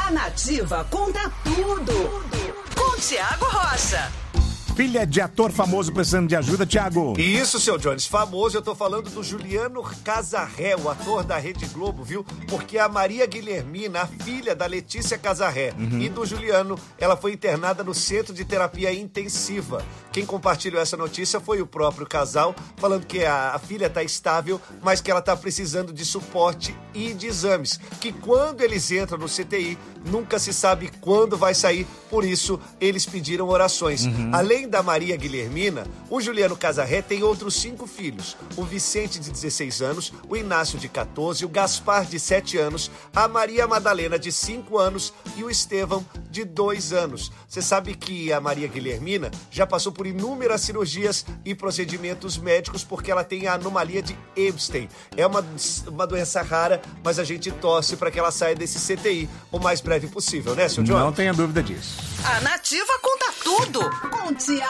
A Nativa conta tudo. Com Tiago Rocha. Filha de ator famoso precisando de ajuda, Tiago. Isso, seu Jones, famoso, eu tô falando do Juliano Casarré, o ator da Rede Globo, viu? Porque a Maria Guilhermina, a filha da Letícia Casarré e do Juliano, ela foi internada no Centro de Terapia Intensiva. Quem compartilhou essa notícia foi o próprio casal, falando que a filha tá estável, mas que ela tá precisando de suporte e de exames. Que quando eles entram no CTI, nunca se sabe quando vai sair, por isso eles pediram orações. Além da Maria Guilhermina, o Juliano Casarré tem outros 5 filhos. O Vicente, de 16 anos, o Inácio, de 14, o Gaspar, de 7 anos, a Maria Madalena, de 5 anos e o Estevão, de 2 anos. Você sabe que a Maria Guilhermina já passou por inúmeras cirurgias e procedimentos médicos porque ela tem a anomalia de Epstein. É uma doença rara, mas a gente torce para que ela saia desse CTI o mais breve possível, né, seu John? Não tenha dúvida disso. A Nativa conta tudo. Com Tiago